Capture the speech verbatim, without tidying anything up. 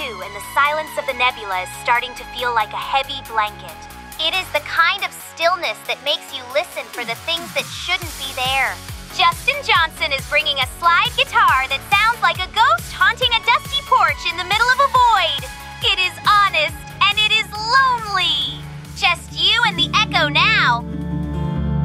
too, and the silence of the nebula is starting to feel like a heavy blanket. It is the kind of stillness that makes you listen for the things that shouldn't be there. Justin Johnson is bringing a slide guitar that sounds like a ghost haunting a dusty porch in the middle of a void.